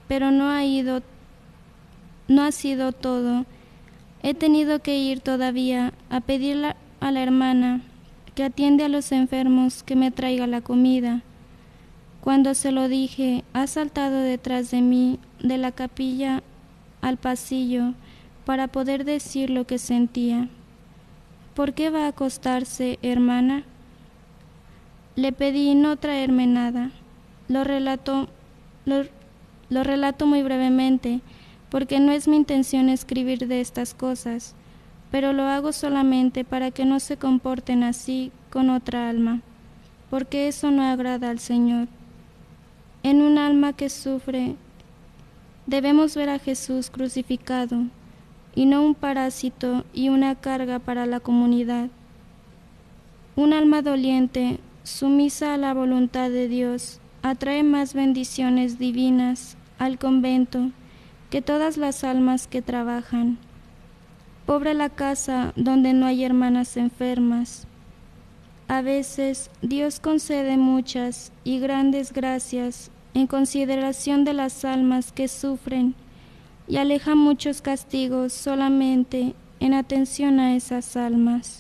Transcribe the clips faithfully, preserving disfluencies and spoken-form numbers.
pero no ha ido, no ha sido todo. He tenido que ir todavía a pedirle a la hermana que atiende a los enfermos que me traiga la comida. Cuando se lo dije, ha saltado detrás de mí de la capilla al pasillo para poder decir lo que sentía. ¿Por qué va a acostarse, hermana? Le pedí no traerme nada. Lo relato, lo, lo relato muy brevemente, porque no es mi intención escribir de estas cosas, pero lo hago solamente para que no se comporten así con otra alma, porque eso no agrada al Señor. En un alma que sufre, debemos ver a Jesús crucificado, y no un parásito y una carga para la comunidad. Un alma doliente, sumisa a la voluntad de Dios, atrae más bendiciones divinas al convento que todas las almas que trabajan. Pobre la casa donde no hay hermanas enfermas. A veces Dios concede muchas y grandes gracias en consideración de las almas que sufren y aleja muchos castigos solamente en atención a esas almas.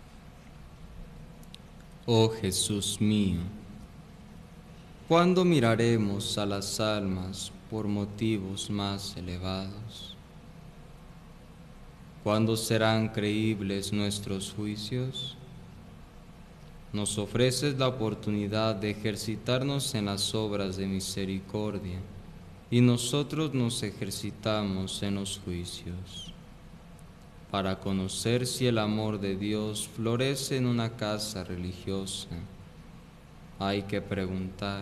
Oh Jesús mío, ¿cuándo miraremos a las almas por motivos más elevados? ¿Cuándo serán creíbles nuestros juicios? Nos ofreces la oportunidad de ejercitarnos en las obras de misericordia, y nosotros nos ejercitamos en los juicios. Para conocer si el amor de Dios florece en una casa religiosa, hay que preguntar: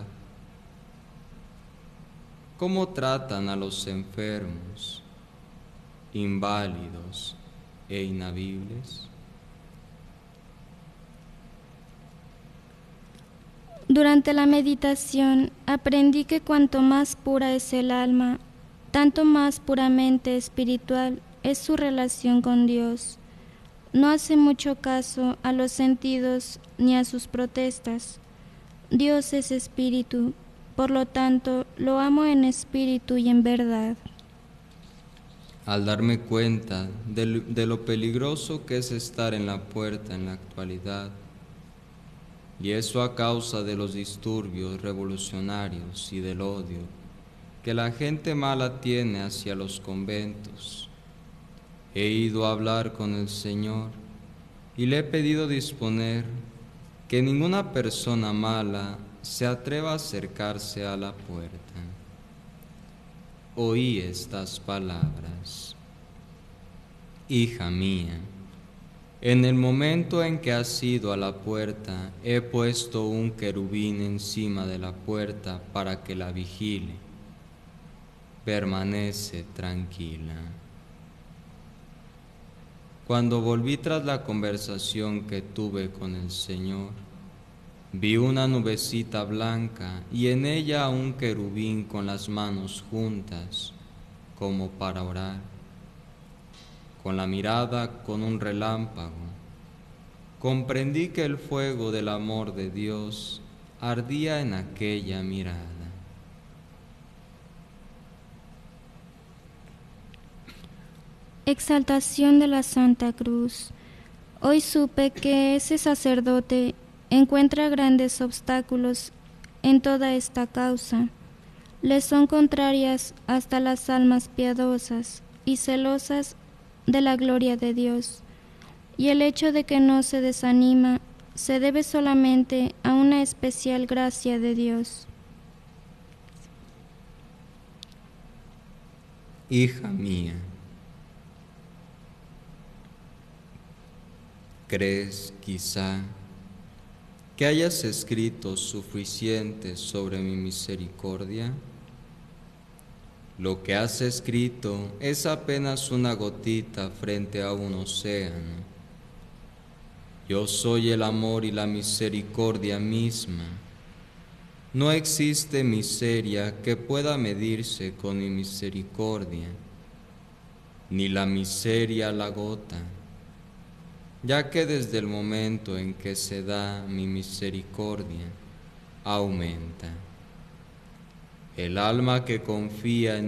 ¿cómo tratan a los enfermos, inválidos e inhabibles? Durante la meditación aprendí que cuanto más pura es el alma, tanto más puramente espiritual es su relación con Dios. No hace mucho caso a los sentidos ni a sus protestas. Dios es espíritu, por lo tanto lo amo en espíritu y en verdad. Al darme cuenta de, de lo peligroso que es estar en la puerta en la actualidad, y eso a causa de los disturbios revolucionarios y del odio que la gente mala tiene hacia los conventos, he ido a hablar con el Señor y le he pedido disponer que ninguna persona mala se atreva a acercarse a la puerta. Oí estas palabras: hija mía, en el momento en que has ido a la puerta, he puesto un querubín encima de la puerta para que la vigile. Permanece tranquila. Cuando volví tras la conversación que tuve con el Señor, vi una nubecita blanca y en ella un querubín con las manos juntas, como para orar. Con la mirada con un relámpago, comprendí que el fuego del amor de Dios ardía en aquella mirada. Exaltación de la Santa Cruz. Hoy supe que ese sacerdote encuentra grandes obstáculos en toda esta causa. Le son contrarias hasta las almas piadosas y celosas de la gloria de Dios, y el hecho de que no se desanima se debe solamente a una especial gracia de Dios. Hija mía, ¿crees quizá que hayas escrito suficiente sobre mi misericordia? Lo que has escrito es apenas una gotita frente a un océano. Yo soy el amor y la misericordia misma. No existe miseria que pueda medirse con mi misericordia, ni la miseria la gota, ya que desde el momento en que se da mi misericordia, aumenta. El alma que confía en